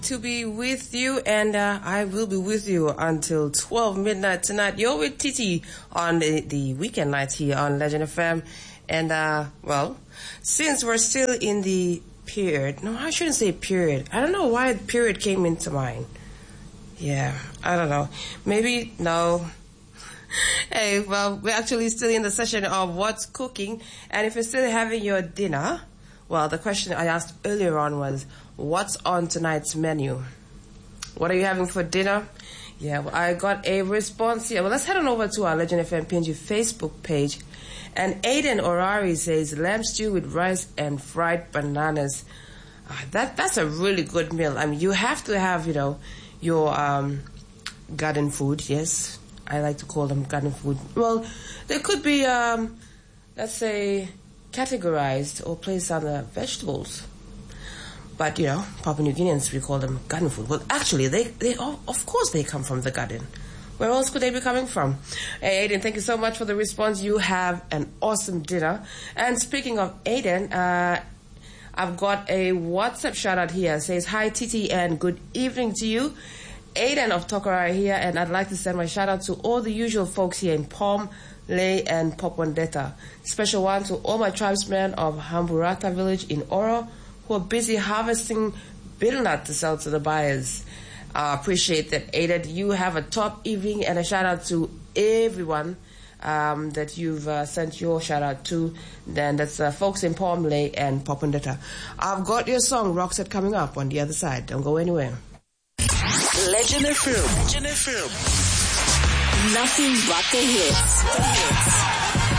To be with you, and I will be with you until 12 midnight tonight. You're with Titi on the weekend night here on Legend FM. And, well, since we're still in the period, no, I shouldn't say period. I don't know why period came into mind. Yeah, I don't know. Maybe, no. Hey, well, we're actually still in the session of what's cooking. And if you're still having your dinner, well, the question I asked earlier on was, what's on tonight's menu? What are you having for dinner? Yeah, well, I got a response here. Well, let's head on over to our Legend FM PNG Facebook page. And Aiden Orari says, lamb stew with rice and fried bananas. That's a really good meal. I mean, you have to have, your garden food, yes. I like to call them garden food. Well, they could be, let's say, categorized or placed under vegetables. But, Papua New Guineans, we call them garden food. Well, actually, they of course they come from the garden. Where else could they be coming from? Hey, Aiden, thank you so much for the response. You have an awesome dinner. And speaking of Aiden, I've got a WhatsApp shout out here. It says, hi, Titi, and good evening to you. Aiden of Tokara here, and I'd like to send my shout out to all the usual folks here in Pom, Lay, and Popondeta. Special one to all my tribesmen of Hamburata village in Oro, who are busy harvesting betel nut to sell to the buyers. I appreciate that, Aiden. You have a top evening, and a shout out to everyone that you've sent your shout out to. Then that's folks in Palm Lay and Popondeta. I've got your song Roxette coming up on the other side. Don't go anywhere. Legend FM. Legend FM. Nothing but the hits.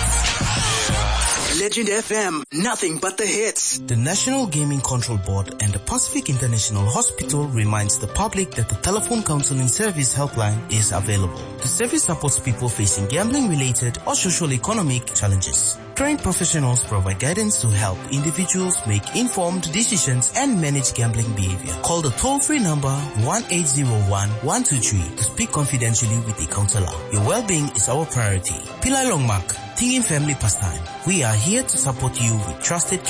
Legend FM, nothing but the hits. The National Gaming Control Board and the Pacific International Hospital reminds the public that the telephone counseling service helpline is available. The service supports people facing gambling-related or social-economic challenges. Trained professionals provide guidance to help individuals make informed decisions and manage gambling behavior. Call the toll-free number 1-801-123 to speak confidentially with a counselor. Your well-being is our priority. Pillai Longmark, Tingin Family Pastime. We are here to support you with trusted care.